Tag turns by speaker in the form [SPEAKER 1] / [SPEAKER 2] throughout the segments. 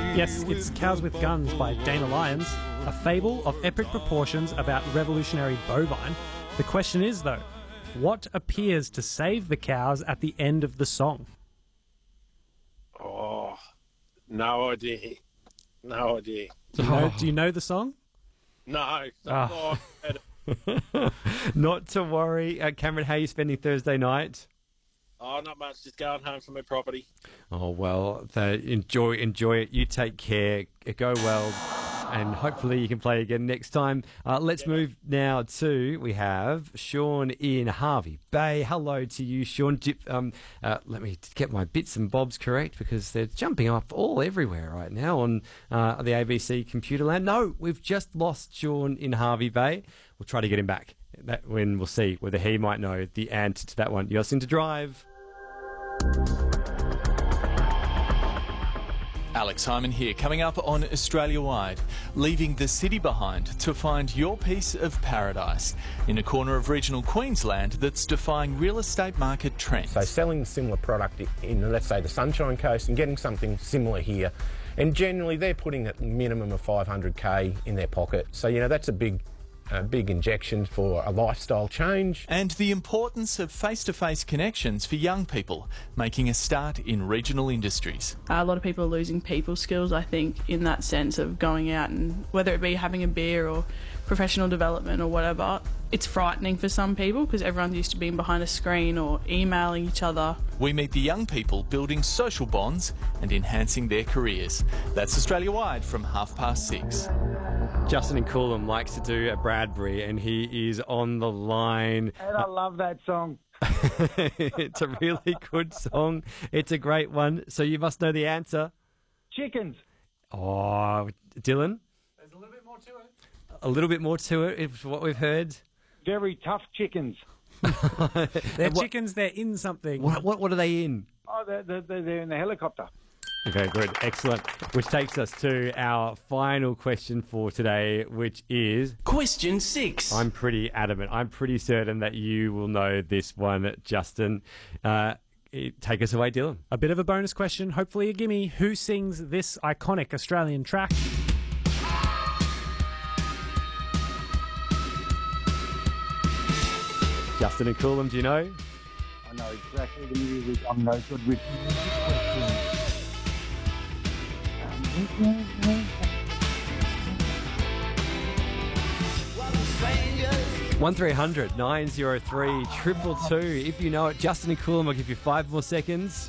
[SPEAKER 1] Yes, it's Cows with Guns by Dana Lyons, a fable of epic proportions about revolutionary bovine. The question is, though, what appears to save the cows at the end of the song?
[SPEAKER 2] Oh, no idea. No idea.
[SPEAKER 1] Do you know the song?
[SPEAKER 2] No.
[SPEAKER 1] Oh.
[SPEAKER 3] Not to worry. Cameron, how are you spending Thursday night?
[SPEAKER 2] Oh, not much. Just going home from my property.
[SPEAKER 3] Oh, well, enjoy it. You take care. Go well. And hopefully you can play again next time. Let's move now to, we have Sean in Harvey Bay. Hello to you, Sean. Let me get my bits and bobs correct because they're jumping up everywhere right now on the ABC computer land. No, we've just lost Sean in Harvey Bay. We'll try to get him back. When we'll see whether he might know the answer to that one. You're listening to Drive.
[SPEAKER 4] Alex Hyman here, coming up on Australia Wide, leaving the city behind to find your piece of paradise in a corner of regional Queensland that's defying real estate market trends.
[SPEAKER 5] So selling a similar product in, let's say, the Sunshine Coast and getting something similar here. And generally they're putting a minimum of 500K in their pocket. So, that's a big injection for a lifestyle change.
[SPEAKER 4] And the importance of face-to-face connections for young people making a start in regional industries.
[SPEAKER 6] A lot of people are losing people skills, I think, in that sense of going out and whether it be having a beer or professional development or whatever. It's frightening for some people because everyone's used to being behind a screen or emailing each other.
[SPEAKER 4] We meet the young people building social bonds and enhancing their careers. That's Australia Wide from 6:30.
[SPEAKER 3] Justin in Coolum likes to do a Bradbury and he is on the line.
[SPEAKER 7] And I love that song.
[SPEAKER 3] It's a really good song. It's a great one. So you must know the answer.
[SPEAKER 7] Chickens.
[SPEAKER 3] Oh, Dylan?
[SPEAKER 1] There's a little bit more to it.
[SPEAKER 3] A little bit more to it, is what we've heard.
[SPEAKER 7] Very tough chickens.
[SPEAKER 1] They're chickens, they're in something.
[SPEAKER 3] What are they in?
[SPEAKER 7] Oh, they're in the helicopter.
[SPEAKER 3] Okay, good. Excellent. Which takes us to our final question for today, which is...
[SPEAKER 8] Question 6.
[SPEAKER 3] I'm pretty adamant. I'm pretty certain that you will know this one, Justin. Take us away, Dylan.
[SPEAKER 1] A bit of a bonus question, hopefully a gimme. Who sings this iconic Australian track?
[SPEAKER 3] Justin and Coolum, do you know?
[SPEAKER 7] I know exactly the music. I'm no good with
[SPEAKER 3] One 903 222. If you know it, Justin and Coolum, I'll give you 5 more seconds.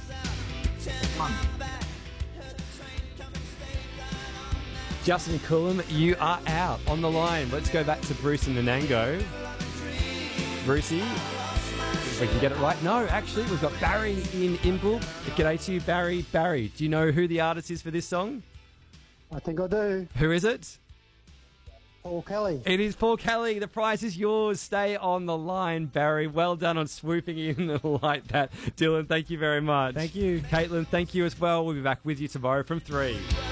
[SPEAKER 3] Justin and Coolum, you are out on the line. Let's go back to Bruce and Nanango. Brucey, if we can get it right. No, actually, we've got Barry in Imbil. G'day to you, Barry. Barry, do you know who the artist is for this song?
[SPEAKER 9] I think I do.
[SPEAKER 3] Who is it?
[SPEAKER 9] Paul Kelly.
[SPEAKER 3] It is Paul Kelly. The prize is yours. Stay on the line, Barry. Well done on swooping in like that. Dylan, thank you very much.
[SPEAKER 1] Thank you.
[SPEAKER 3] Caitlin, thank you as well. We'll be back with you tomorrow from 3.